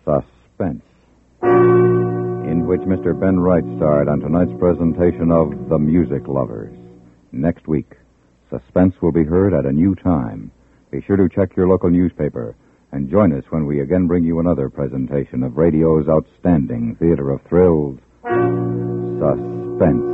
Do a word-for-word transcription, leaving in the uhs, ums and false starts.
Suspense, in which Mister Ben Wright starred on tonight's presentation of The Music Lovers. Next week, Suspense will be heard at a new time. Be sure to check your local newspaper and join us when we again bring you another presentation of radio's outstanding theater of thrills, Suspense.